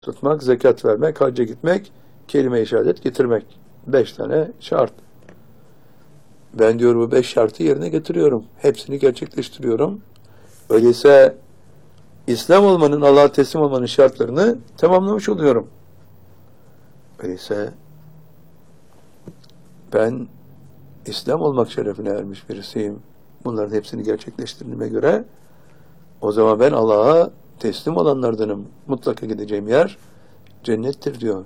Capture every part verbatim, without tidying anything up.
tutmak, zekat vermek, hacca gitmek, kelime-i şehadet getirmek. Beş tane şart. Ben diyor bu beş şartı yerine getiriyorum. Hepsini gerçekleştiriyorum. Öyleyse İslam olmanın, Allah'a teslim olmanın şartlarını tamamlamış oluyorum. Öyleyse ben İslam olmak şerefine ermiş birisiyim. Bunların hepsini gerçekleştirdiğime göre o zaman ben Allah'a teslim olanlardanım. Mutlaka gideceğim yer cennettir diyor.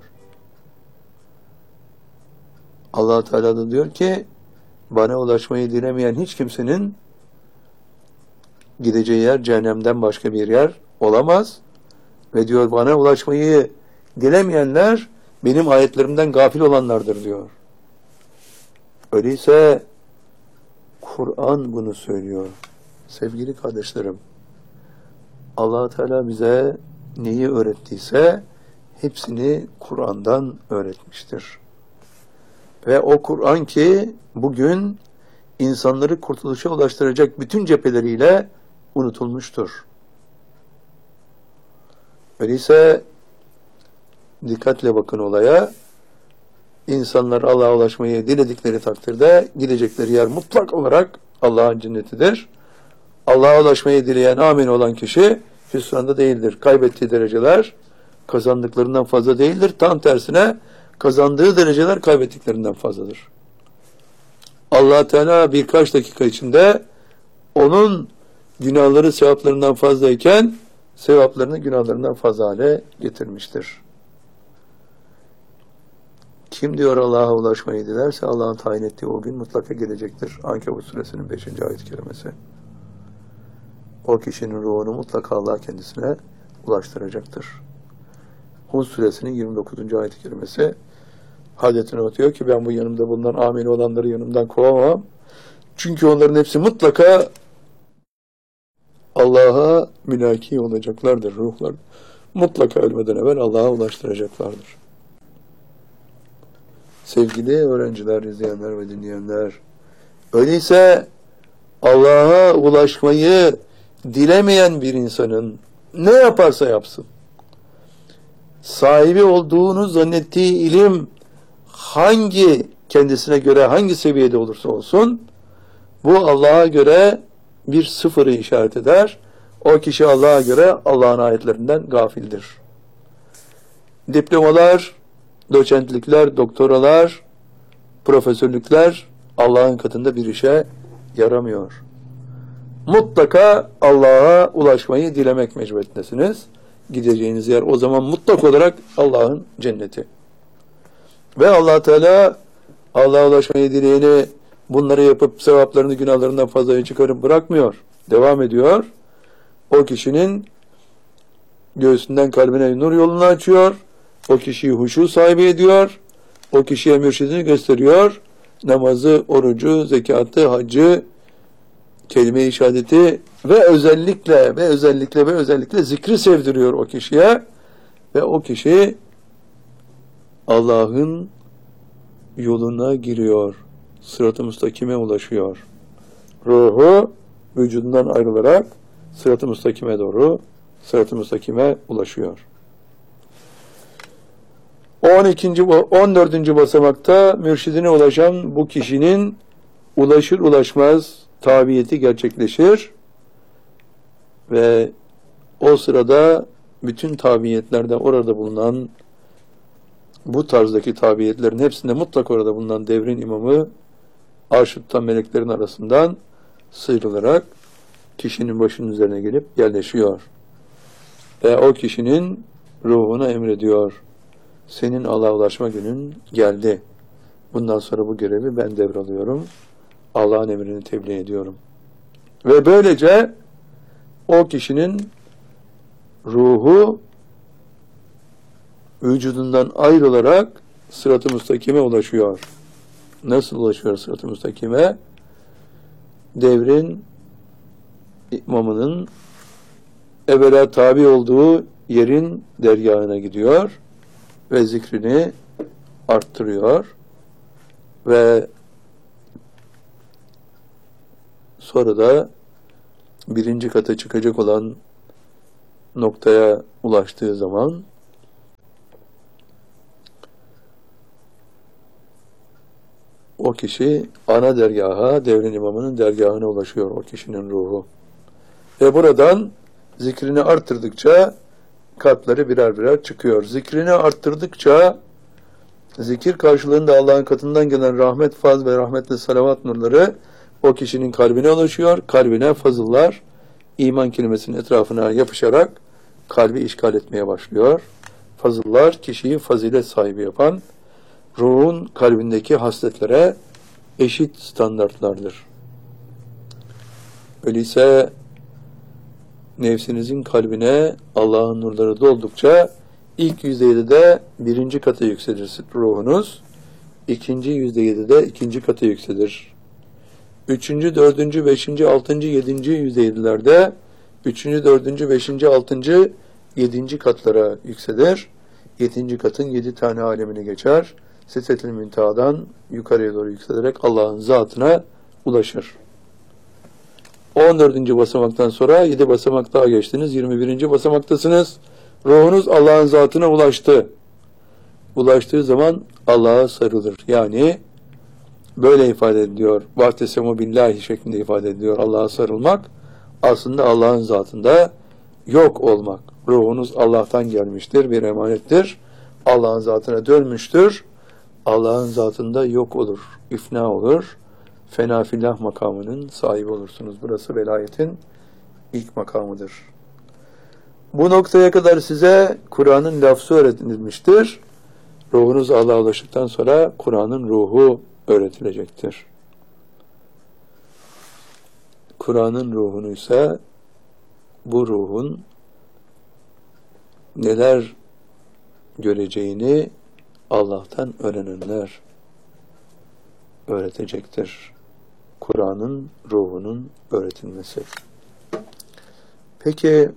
Allah Teala da diyor ki bana ulaşmayı dilemeyen hiç kimsenin gideceği yer cehennemden başka bir yer olamaz. Ve diyor bana ulaşmayı dilemeyenler benim ayetlerimden gafil olanlardır diyor. Öyleyse Kur'an bunu söylüyor. Sevgili kardeşlerim, Allah Teala bize neyi öğrettiyse hepsini Kur'an'dan öğretmiştir. Ve o Kur'an ki bugün insanları kurtuluşa ulaştıracak bütün cepheleriyle unutulmuştur. Öyleyse dikkatle bakın olaya. İnsanlar Allah'a ulaşmayı diledikleri takdirde gidecekleri yer mutlak olarak Allah'ın cennetidir. Allah'a ulaşmayı dileyen, amin olan kişi hüsranda değildir. Kaybettiği dereceler kazandıklarından fazla değildir. Tam tersine kazandığı dereceler kaybettiklerinden fazladır. Allah Teala birkaç dakika içinde onun günahları sevaplarından fazlayken sevaplarını günahlarından fazla hale getirmiştir. Kim diyor Allah'a ulaşmayı dilerse Allah'ın tayin ettiği o gün mutlaka gelecektir. Ankebut suresinin beşinci ayet-i kerimesi. O kişinin ruhunu mutlaka Allah kendisine ulaştıracaktır. Hud suresinin yirmi dokuzuncu ayet-i kerimesi Hazreti Nuh diyor ki ben bu yanımda bulunan amin olanları yanımdan kovamam. Çünkü onların hepsi mutlaka Allah'a mülaki olacaklardır. Ruhlar mutlaka ölmeden evvel Allah'a ulaştıracaklardır. Sevgili öğrenciler, izleyenler ve dinleyenler, öyleyse Allah'a ulaşmayı dilemeyen bir insanın ne yaparsa yapsın, sahibi olduğunu zannettiği ilim hangi kendisine göre hangi seviyede olursa olsun, bu Allah'a göre bir sıfırı işaret eder. O kişi Allah'a göre Allah'ın ayetlerinden gafildir. Diplomalar, doçentlikler, doktoralar, profesörlükler Allah'ın katında bir işe yaramıyor. Mutlaka Allah'a ulaşmayı dilemek mecburiyetindesiniz. Gideceğiniz yer o zaman mutlak olarak Allah'ın cenneti. Ve Allah Teala Allah'a ulaşmayı dileyeni bunları yapıp sevaplarını günahlarından fazla çıkarıp bırakmıyor. Devam ediyor. O kişinin göğsünden kalbine nur yolunu açıyor. O kişiyi huşu sahibi ediyor. O kişiye mürşidini gösteriyor. Namazı, orucu, zekatı, haccı, kelime-i şehadeti ve özellikle ve özellikle ve özellikle zikri sevdiriyor o kişiye. Ve o kişi Allah'ın yoluna giriyor. Sırat-ı müstakime ulaşıyor. Ruhu vücudundan ayrılarak sırat-ı müstakime doğru sırat-ı müstakime ulaşıyor. on ikinci on dördüncü basamakta mürşidine ulaşan bu kişinin ulaşır ulaşmaz tabiyeti gerçekleşir ve o sırada bütün tabiyetlerde orada bulunan bu tarzdaki tabiyetlerin hepsinde mutlak orada bulunan devrin imamı arş-ı tutan meleklerin arasından sıyrılarak kişinin başının üzerine gelip yerleşiyor. Ve o kişinin ruhuna emrediyor. Senin Allah'a ulaşma günün geldi. Bundan sonra bu görevi ben devralıyorum. Allah'ın emrini tebliğ ediyorum. Ve böylece o kişinin ruhu vücudundan ayrılarak sırat-ı müstakime ulaşıyor. Nasıl ulaşıyor sırat-ı müstakime? Devrin imamının evvela tabi olduğu yerin dergahına gidiyor ve zikrini arttırıyor ve sonra da birinci kata çıkacak olan noktaya ulaştığı zaman kişi ana dergaha, devrin imamının dergahına ulaşıyor o kişinin ruhu. Ve buradan zikrini arttırdıkça katları birer birer çıkıyor. Zikrini arttırdıkça zikir karşılığında Allah'ın katından gelen rahmet, faz ve rahmetli salavat nurları o kişinin kalbine ulaşıyor. Kalbine fazıllar iman kelimesinin etrafına yapışarak kalbi işgal etmeye başlıyor. Fazıllar kişiyi fazilet sahibi yapan, ruhun kalbindeki hasletlere eşit standartlardır. Öyleyse nefsinizin kalbine Allah'ın nurları doldukça ilk yüzde yedide birinci kata yükselir ruhunuz. İkinci yüzde yedide ikinci kata yükselir. Üçüncü, dördüncü, beşinci, altıncı, yedinci yüzde yedilerde üçüncü, dördüncü, beşinci, altıncı, yedinci katlara yükselir. Yedinci katın yedi tane alemini geçer. Sitet-i Münteha'dan yukarıya doğru yükselerek Allah'ın zatına ulaşır. on dördüncü basamaktan sonra yedi basamak daha geçtiniz. yirmi birinci basamaktasınız. Ruhunuz Allah'ın zatına ulaştı. Ulaştığı zaman Allah'a sarılır. Yani böyle ifade ediliyor. Vahtesemu billahi şeklinde ifade ediliyor. Allah'a sarılmak aslında Allah'ın zatında yok olmak. Ruhunuz Allah'tan gelmiştir, bir emanettir. Allah'ın zatına dönmüştür. Allah'ın zatında yok olur, ifna olur. Fena fillah makamının sahibi olursunuz. Burası velayetin ilk makamıdır. Bu noktaya kadar size Kur'an'ın lafzı öğretilmiştir. Ruhunuz Allah'a ulaştıktan sonra Kur'an'ın ruhu öğretilecektir. Kur'an'ın ruhunu ise bu ruhun neler göreceğini Allah'tan öğrenenler öğretecektir. Kur'an'ın ruhunun öğretilmesi. Peki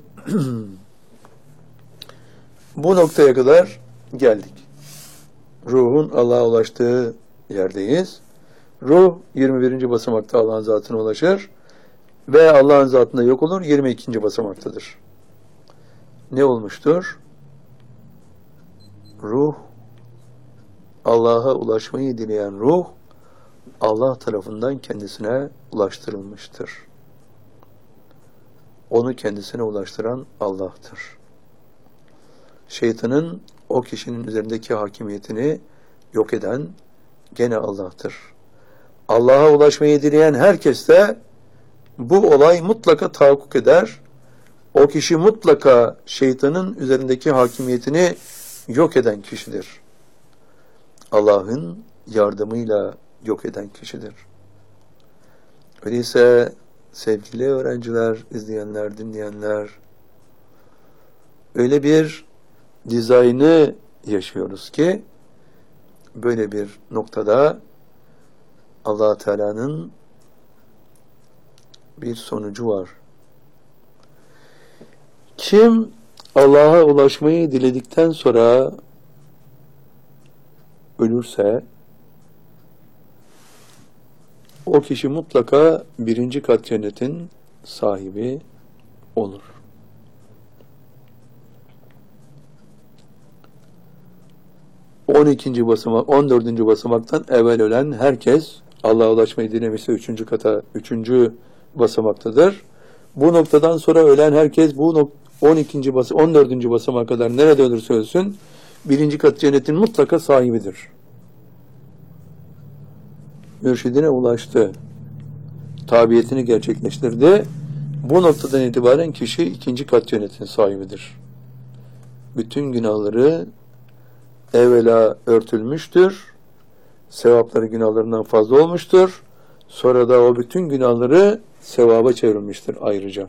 bu noktaya kadar geldik. Ruhun Allah'a ulaştığı yerdeyiz. Ruh yirmi birinci basamakta Allah'ın zatına ulaşır ve Allah'ın zatında yok olur. yirmi ikinci basamaktadır. Ne olmuştur? Ruh, Allah'a ulaşmayı dileyen ruh, Allah tarafından kendisine ulaştırılmıştır. Onu kendisine ulaştıran Allah'tır. Şeytanın o kişinin üzerindeki hakimiyetini yok eden gene Allah'tır. Allah'a ulaşmayı dileyen herkeste bu olay mutlaka tahakkuk eder. O kişi mutlaka şeytanın üzerindeki hakimiyetini yok eden kişidir. Allah'ın yardımıyla yok eden kişidir. Öyleyse sevgili öğrenciler, izleyenler, dinleyenler, öyle bir dizaynı yaşıyoruz ki böyle bir noktada Allah Teala'nın bir sonucu var. Kim Allah'a ulaşmayı diledikten sonra ölürse o kişi mutlaka birinci kat cennetin sahibi olur. on ikinci basamak, on dördüncü basamaktan evvel ölen herkes Allah'a ulaşmayı dilemişse üçüncü kata, üçüncü basamaktadır. Bu noktadan sonra ölen herkes bu on ikinci bas on dördüncü basamağa kadar nerede ölürse ölsün birinci kat cennetin mutlaka sahibidir. Mürşidine ulaştı. Tabiyetini gerçekleştirdi. Bu noktadan itibaren kişi ikinci kat cennetin sahibidir. Bütün günahları evvela örtülmüştür. Sevapları günahlarından fazla olmuştur. Sonra da o bütün günahları sevaba çevrilmiştir ayrıca.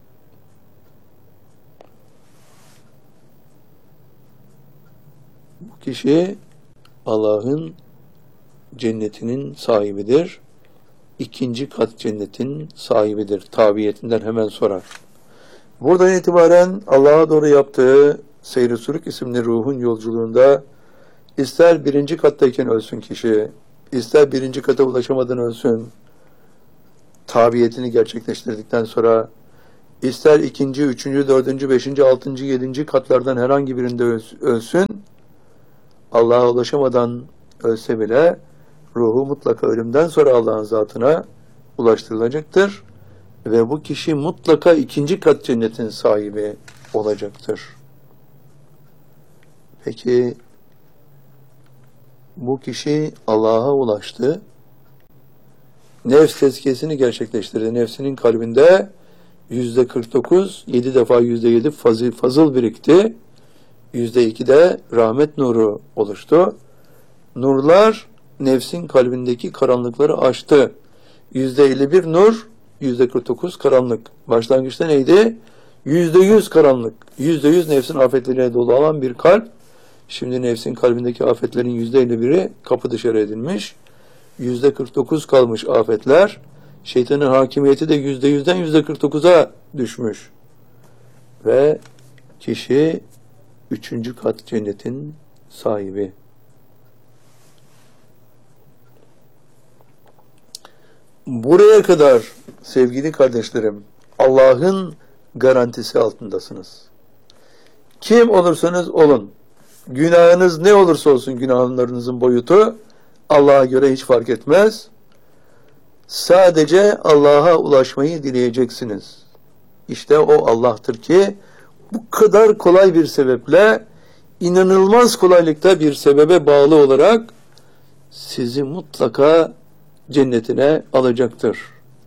Bu kişi Allah'ın cennetinin sahibidir. İkinci kat cennetin sahibidir. Tabiyetinden hemen sonra. Buradan itibaren Allah'a doğru yaptığı Seyr-i Sürük isimli ruhun yolculuğunda ister birinci kattayken ölsün kişi, ister birinci kata ulaşamadan ölsün, tabiyetini gerçekleştirdikten sonra, ister ikinci, üçüncü, dördüncü, beşinci, altıncı, yedinci katlardan herhangi birinde ölsün, Allah'a ulaşamadan ölse bile ruhu mutlaka ölümden sonra Allah'ın zatına ulaştırılacaktır. Ve bu kişi mutlaka ikinci kat cennetin sahibi olacaktır. Peki bu kişi Allah'a ulaştı. Nefs tezkiyesini gerçekleştirdi. Nefsinin kalbinde yüzde kırk dokuz, yedi defa yüzde yedi fazıl, fazıl birikti. Yüzde iki de rahmet nuru oluştu. Nurlar nefsin kalbindeki karanlıkları aştı. Yüzde elli bir nur, yüzde kırk dokuz karanlık. Başlangıçta neydi? Yüzde yüz karanlık. Yüzde yüz nefsin afetleriyle dolu olan bir kalp. Şimdi nefsin kalbindeki afetlerin yüzde elli biri kapı dışarı edilmiş. Yüzde kırk dokuz kalmış afetler. Şeytanın hakimiyeti de yüzde yüzden yüzde kırk dokuza düşmüş. Ve kişi üçüncü kat cennetin sahibi. Buraya kadar sevgili kardeşlerim, Allah'ın garantisi altındasınız. Kim olursanız olun, günahınız ne olursa olsun günahlarınızın boyutu Allah'a göre hiç fark etmez. Sadece Allah'a ulaşmayı dileyeceksiniz. İşte o Allah'tır ki bu kadar kolay bir sebeple, inanılmaz kolaylıkta bir sebebe bağlı olarak sizi mutlaka cennetine alacaktır.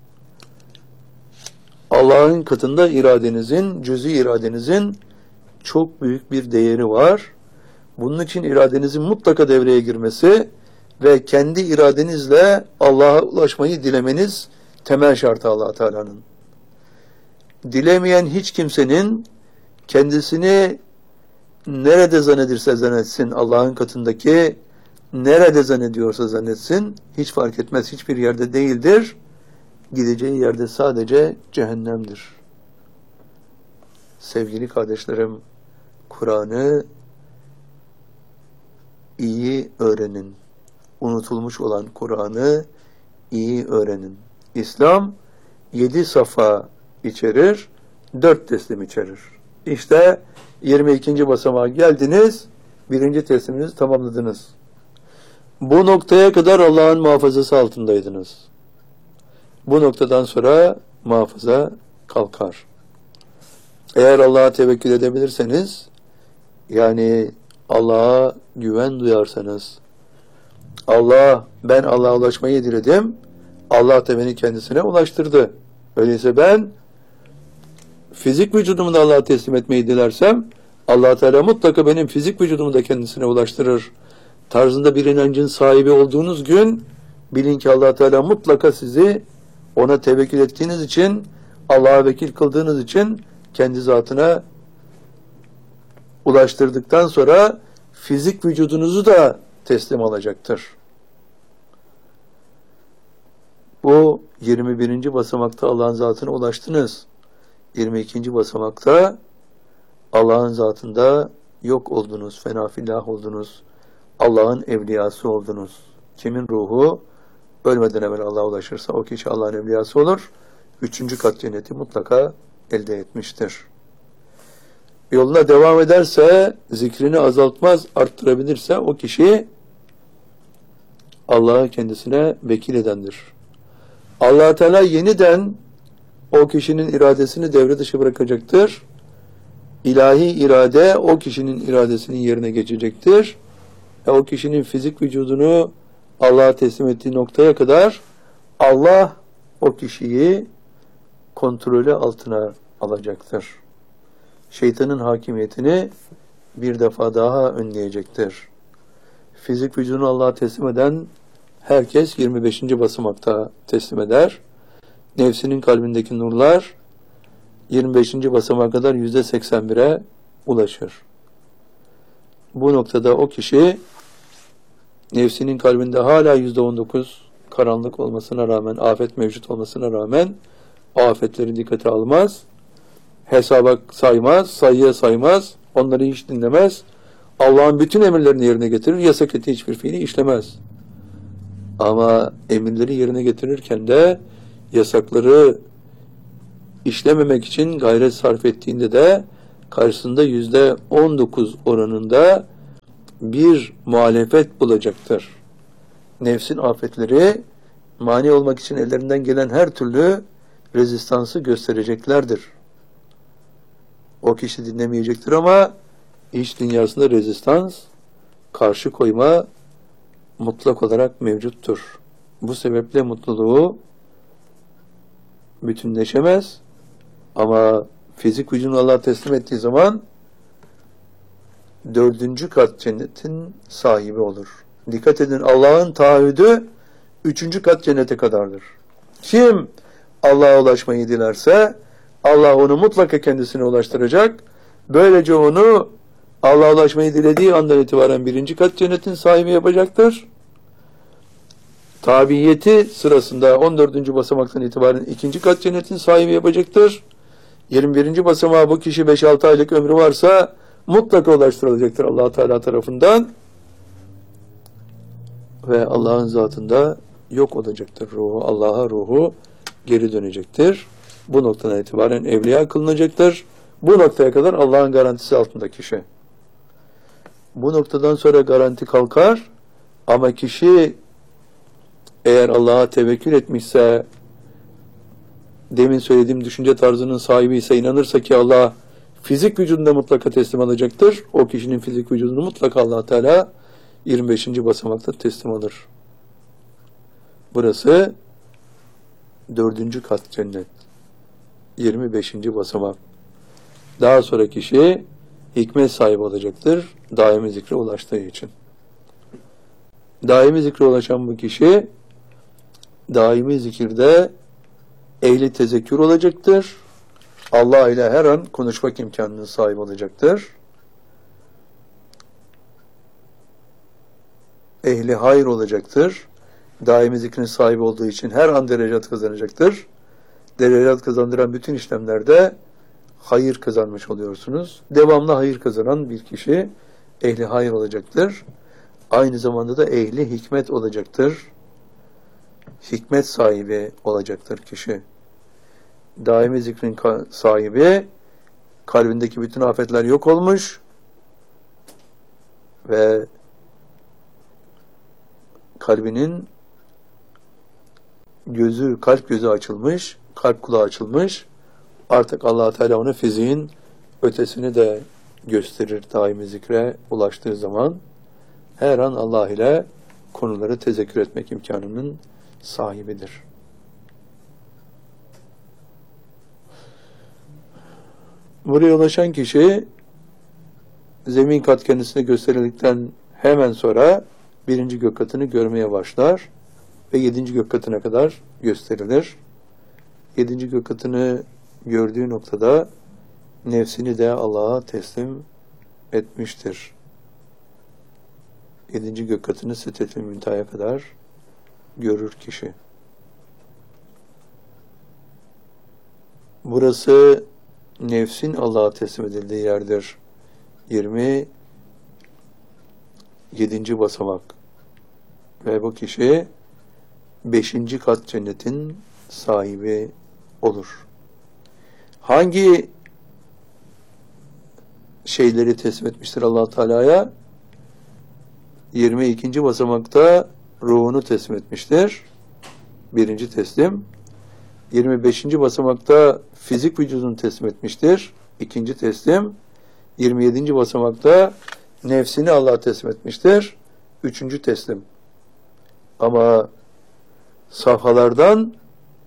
Allah'ın katında iradenizin, cüz'i iradenizin çok büyük bir değeri var. Bunun için iradenizin mutlaka devreye girmesi ve kendi iradenizle Allah'a ulaşmayı dilemeniz temel şartı Allah Teala'nın. Dilemeyen hiç kimsenin kendisini nerede zannedirse zannetsin, Allah'ın katındaki nerede zannediyorsa zannetsin, hiç fark etmez, hiçbir yerde değildir. Gideceği yerde sadece cehennemdir. Sevgili kardeşlerim, Kur'an'ı iyi öğrenin. Unutulmuş olan Kur'an'ı iyi öğrenin. İslam yedi safa içerir, dört teslim içerir. İşte yirmi ikinci basamağa geldiniz, birinci tesliminizi tamamladınız. Bu noktaya kadar Allah'ın muhafazası altındaydınız. Bu noktadan sonra muhafaza kalkar. Eğer Allah'a tevekkül edebilirseniz, yani Allah'a güven duyarsanız, Allah, ben Allah'a ulaşmayı diledim, Allah da beni kendisine ulaştırdı. Öyleyse ben fizik vücudumu da Allah'a teslim etmeyi dilersem, Allah Teala mutlaka benim fizik vücudumu da kendisine ulaştırır tarzında bir inancın sahibi olduğunuz gün, bilin ki Allah Teala mutlaka sizi ona tevekkül ettiğiniz için, Allah'a vekil kıldığınız için kendi zatına ulaştırdıktan sonra fizik vücudunuzu da teslim alacaktır. Bu yirmi birinci basamakta Allah'ın zatına ulaştınız. yirmi ikinci basamakta Allah'ın zatında yok oldunuz, fenafillah oldunuz. Allah'ın evliyası oldunuz. Kimin ruhu ölmeden evvel Allah'a ulaşırsa o kişi Allah'ın evliyası olur. Üçüncü kat cenneti mutlaka elde etmiştir. Yoluna devam ederse, zikrini azaltmaz, arttırabilirse o kişi Allah'ı kendisine vekil edendir. Allah Teala yeniden o kişinin iradesini devre dışı bırakacaktır. İlahi irade o kişinin iradesinin yerine geçecektir. E o kişinin fizik vücudunu Allah'a teslim ettiği noktaya kadar Allah o kişiyi kontrolü altına alacaktır. Şeytanın hakimiyetini bir defa daha önleyecektir. Fizik vücudunu Allah'a teslim eden herkes yirmi beşinci basamakta teslim eder. Nefsinin kalbindeki nurlar yirmi beşinci basamağa kadar yüzde seksen bire ulaşır. Bu noktada o kişi nefsinin kalbinde hala yüzde on dokuz karanlık olmasına rağmen, afet mevcut olmasına rağmen afetleri dikkate almaz, hesaba saymaz, sayıya saymaz, onları hiç dinlemez, Allah'ın bütün emirlerini yerine getirir, yasak ettiği hiçbir fiili işlemez. Ama emirleri yerine getirirken de yasakları işlememek için gayret sarf ettiğinde de karşısında yüzde on dokuz oranında bir muhalefet bulacaktır. nefsin afetleri mani olmak için ellerinden gelen her türlü rezistansı göstereceklerdir. O kişi dinlemeyecektir ama iç dünyasında rezistans, karşı koyma mutlak olarak mevcuttur. Bu sebeple mutluluğu bütünleşemez ama fizik vücudunu Allah'a teslim ettiği zaman dördüncü kat cennetin sahibi olur. Dikkat edin, Allah'ın taahhüdü üçüncü kat cennete kadardır. Kim Allah'a ulaşmayı dilerse Allah onu mutlaka kendisine ulaştıracak. Böylece onu Allah'a ulaşmayı dilediği andan itibaren birinci kat cennetin sahibi yapacaktır. Tabiyeti sırasında on dördüncü basamaktan itibaren ikinci kat cennetin sahibi yapacaktır. yirmi birinci basamağa bu kişi beş altı aylık ömrü varsa mutlaka ulaştırılacaktır Allah Teala tarafından ve Allah'ın zatında yok olacaktır ruhu. Allah'a ruhu geri dönecektir. Bu noktadan itibaren evliya kılınacaktır. Bu noktaya kadar Allah'ın garantisi altında kişi. Bu noktadan sonra garanti kalkar ama kişi eğer Allah'a tevekkül etmişse, demin söylediğim düşünce tarzının sahibi ise, inanırsa ki Allah fizik vücudunda mutlaka teslim alacaktır. O kişinin fizik vücudunu mutlaka Allah Teala yirmi beşinci basamakta teslim alır. Burası dördüncü kat cennet. yirmi beşinci basamak. Daha sonra kişi hikmet sahibi olacaktır. Daimi zikre ulaştığı için. Daimi zikre ulaşan bu kişi daimi zikirde ehli tezekkür olacaktır. Allah ile her an konuşmak imkanının sahibi olacaktır. Ehli hayır olacaktır. Daimi zikrin sahibi olduğu için her an derecat kazanacaktır. Derecat kazandıran bütün işlemlerde hayır kazanmış oluyorsunuz. Devamlı hayır kazanan bir kişi ehli hayır olacaktır. Aynı zamanda da ehli hikmet olacaktır. Hikmet sahibi olacaktır kişi. Daimi zikrin sahibi, kalbindeki bütün afetler yok olmuş ve kalbinin gözü, kalp gözü açılmış, kalp kulağı açılmış. Artık Allah Teala ona fiziğin ötesini de gösterir daimi zikre ulaştığı zaman. Her an Allah ile konuları tezekkür etmek imkanının sahibidir. Buraya ulaşan kişi zemin kat kendisine gösterildikten hemen sonra birinci gök katını görmeye başlar ve yedinci gök katına kadar gösterilir. Yedinci gök katını gördüğü noktada nefsini de Allah'a teslim etmiştir. Yedinci gök katını Sidretül Münteha'ya kadar görür kişi. Burası nefsin Allah'a teslim edildiği yerdir. yirmi yedinci basamak. Ve bu kişi beşinci kat cennetin sahibi olur. Hangi şeyleri teslim etmiştir Allah Teala'ya? yirmi ikinci basamakta ruhunu teslim etmiştir. Birinci teslim. yirmi beşinci basamakta fizik vücudunu teslim etmiştir. İkinci teslim. yirmi yedinci basamakta nefsini Allah'a teslim etmiştir. Üçüncü teslim. Ama safhalardan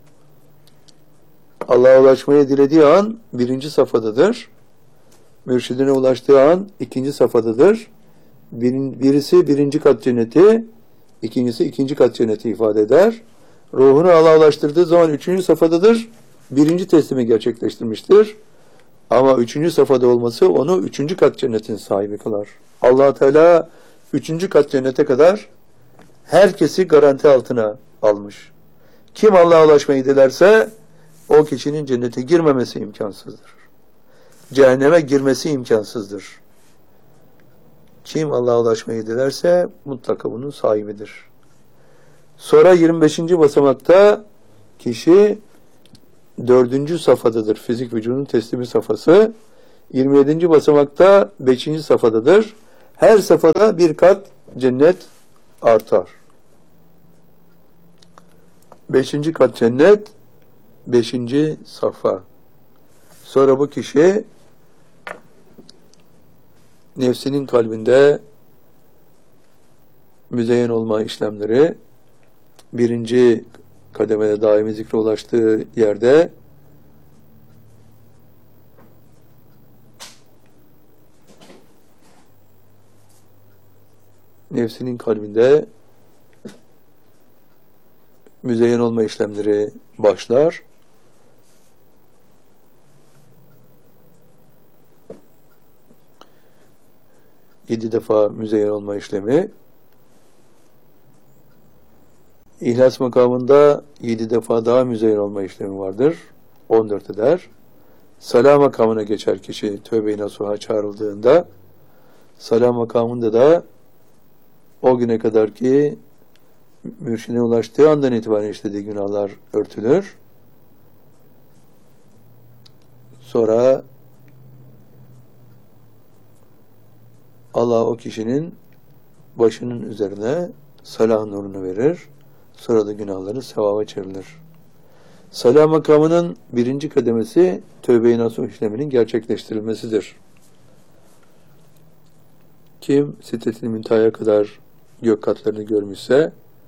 Allah'a ulaşmayı dilediği an birinci safhadadır. Mürşidine ulaştığı an ikinci safhadadır. Birisi birinci kat cenneti, ikincisi ikinci kat cenneti ifade eder. Ruhunu Allah'a ulaştırdığı zaman üçüncü safhadadır. Birinci teslimi gerçekleştirmiştir. Ama üçüncü safhada olması onu üçüncü kat cennetin sahibi kılar. Allah Teala üçüncü kat cennete kadar herkesi garanti altına almış. Kim Allah'a ulaşmayı dilerse o kişinin cennete girmemesi imkansızdır. Cehenneme girmesi imkansızdır. Kim Allah'a ulaşmayı dilerse mutlaka bunun sahibidir. Sonra yirmi beşinci basamakta kişi dördüncü safhadadır. Fizik vücudun teslimi safhası. yirmi yedinci basamakta beşinci safhadadır. Her safhada bir kat cennet artar. Beşinci kat cennet, beşinci safa. Sonra bu kişi nefsinin kalbinde müzeyyen olma işlemleri birinci kademede daimi zikre ulaştığı yerde nefsinin kalbinde müzeyyen olma işlemleri başlar. Yedi defa müzeyyen olma işlemi. İhlas makamında yedi defa daha müzeyyen olma işlemi vardır. On dört eder. Salah makamına geçer kişi tövbe-i nasuha çağrıldığında. Salah makamında da o güne kadar ki mürşidine ulaştığı andan itibaren işlediği günahlar örtülür. Sonra Allah o kişinin başının üzerine salah nurunu verir. Sonra da günahları sevaba çevrilir. Salah makamının birinci kademesi tövbe-i nasuh işleminin gerçekleştirilmesidir. Kim Sidret-i Münteha'ya kadar gök katlarını görmüşse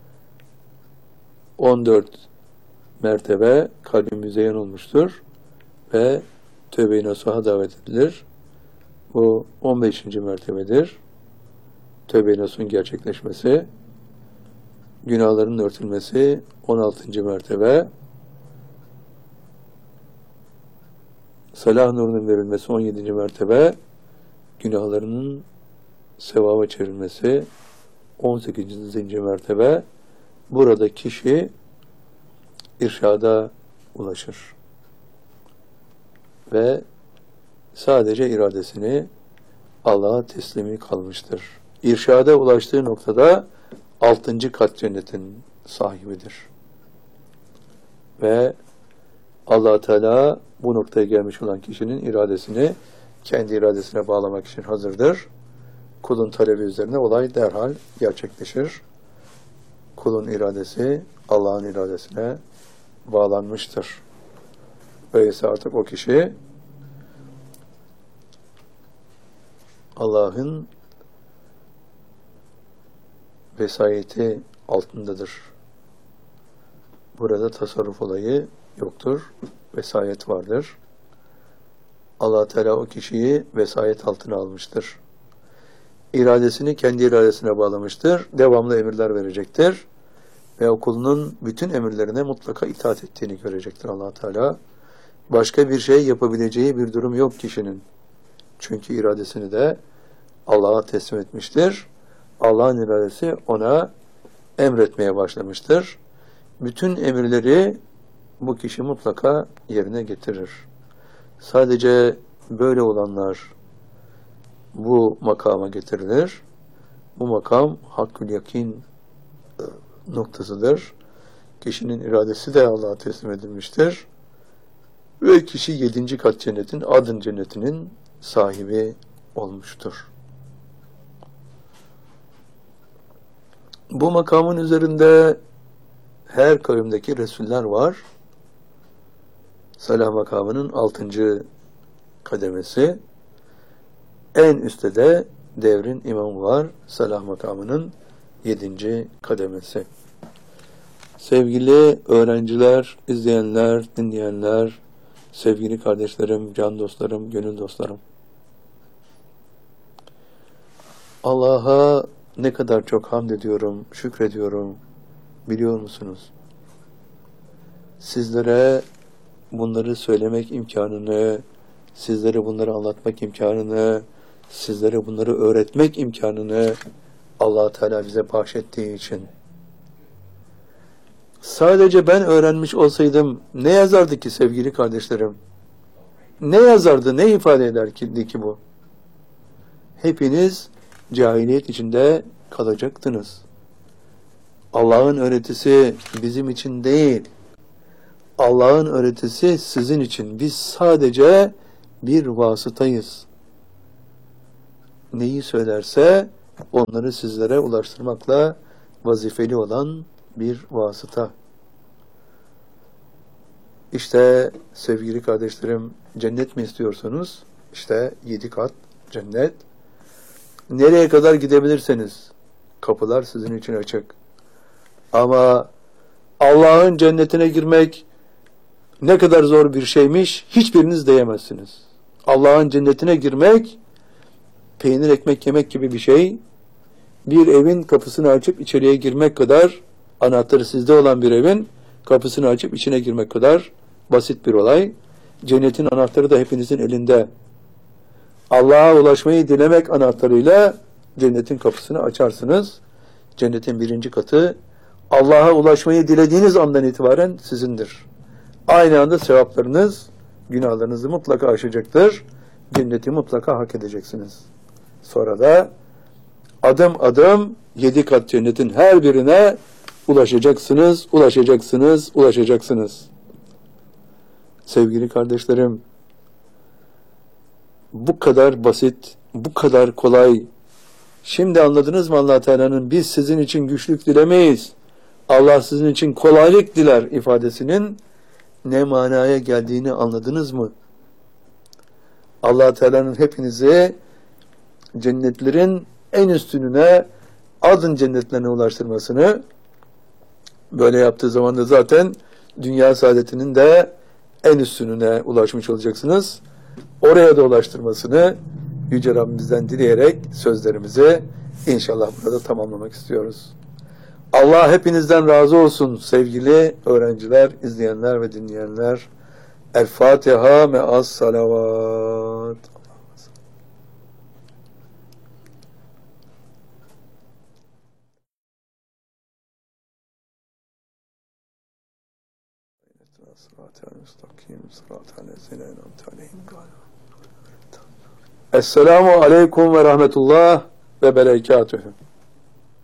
on dört mertebe kalbi müzeyyen olmuştur ve tövbe-i nasuha davet edilir. Bu on beşinci mertebedir. Tövbe-i nasuhun gerçekleşmesi, günahların örtülmesi on altıncı mertebe, salah nurunun verilmesi on yedinci mertebe, günahlarının sevaba çevrilmesi on sekizinci mertebe. Burada kişi irşada ulaşır ve sadece iradesini Allah'a teslimi kalmıştır. İrşada ulaştığı noktada altıncı kat cennetin sahibidir. Ve Allah Teala bu noktaya gelmiş olan kişinin iradesini kendi iradesine bağlamak için hazırdır. Kulun talebi üzerine olay derhal gerçekleşir. Kulun iradesi Allah'ın iradesine bağlanmıştır. Öyleyse artık o kişi Allah'ın vesayeti altındadır. Burada tasarruf olayı yoktur. Vesayet vardır. Allah Teala o kişiyi vesayet altına almıştır. İradesini kendi iradesine bağlamıştır. Devamlı emirler verecektir. Ve o kulunun bütün emirlerine mutlaka itaat ettiğini görecektir Allah Teala. Başka bir şey yapabileceği bir durum yok kişinin. Çünkü iradesini de Allah'a teslim etmiştir. Allah'ın iradesi ona emretmeye başlamıştır. Bütün emirleri bu kişi mutlaka yerine getirir. Sadece böyle olanlar bu makama getirilir. Bu makam hakkül yakin noktasıdır. Kişinin iradesi de Allah'a teslim edilmiştir. Ve kişi yedinci kat cennetin, adın cennetinin sahibi olmuştur. Bu makamın üzerinde her kavimdeki Resuller var. Salah makamının altıncı kademesi. En üstte de devrin imamı var. Salah makamının yedinci kademesi. Sevgili öğrenciler, izleyenler, dinleyenler, sevgili kardeşlerim, can dostlarım, gönül dostlarım. Allah'a ne kadar çok hamd ediyorum, şükrediyorum, biliyor musunuz? Sizlere bunları söylemek imkanını, sizlere bunları anlatmak imkanını, sizlere bunları öğretmek imkanını Allah Teala bize bahşettiği için. Sadece ben öğrenmiş olsaydım ne yazardı ki sevgili kardeşlerim? Ne yazardı, ne ifade eder ki, ki bu? Hepiniz cahiliyet içinde kalacaktınız. Allah'ın öğretisi bizim için değil. Allah'ın öğretisi sizin için. Biz sadece bir vasıtayız. Neyi söylerse onları sizlere ulaştırmakla vazifeli olan bir vasıta. İşte sevgili kardeşlerim, cennet mi istiyorsunuz? İşte yedi kat cennet. Nereye kadar gidebilirseniz kapılar sizin için açık. Ama Allah'ın cennetine girmek ne kadar zor bir şeymiş, hiçbiriniz diyemezsiniz. Allah'ın cennetine girmek, peynir ekmek yemek gibi bir şey. Bir evin kapısını açıp içeriye girmek kadar, anahtarı sizde olan bir evin kapısını açıp içine girmek kadar basit bir olay. Cennetin anahtarı da hepinizin elinde. Allah'a ulaşmayı dilemek anahtarıyla cennetin kapısını açarsınız. Cennetin birinci katı Allah'a ulaşmayı dilediğiniz andan itibaren sizindir. Aynı anda sevaplarınız, günahlarınızı mutlaka aşacaktır. Cenneti mutlaka hak edeceksiniz. Sonra da adım adım yedi kat cennetin her birine ulaşacaksınız, ulaşacaksınız, ulaşacaksınız. Sevgili kardeşlerim, bu kadar basit, bu kadar kolay. Şimdi anladınız mı Allah Teala'nın biz sizin için güçlük dilemeyiz, Allah sizin için kolaylık diler ifadesinin ne manaya geldiğini anladınız mı? Allah Teala'nın hepinizi cennetlerin en üstününe, adın cennetlerine ulaştırmasını, böyle yaptığı zaman da zaten dünya saadetinin de en üstününe ulaşmış olacaksınız. Oraya da ulaştırmasını Yüce Rabbimizden dileyerek sözlerimizi inşallah burada tamamlamak istiyoruz. Allah hepinizden razı olsun sevgili öğrenciler, izleyenler ve dinleyenler. El Fatiha me'as salavat. Esselamu aleyküm ve rahmetullah ve berekatühü.